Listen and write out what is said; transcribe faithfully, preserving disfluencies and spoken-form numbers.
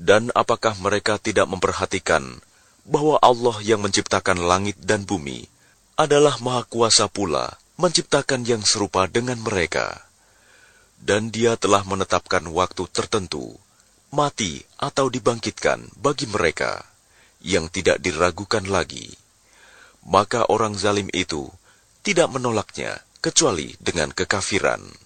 Dan apakah mereka tidak memperhatikan bahwa Allah yang menciptakan langit dan bumi adalah Maha Kuasa pula menciptakan yang serupa dengan mereka. Dan Dia telah menetapkan waktu tertentu, mati atau dibangkitkan bagi mereka, yang tidak diragukan lagi. Maka orang zalim itu tidak menolaknya kecuali dengan kekafiran.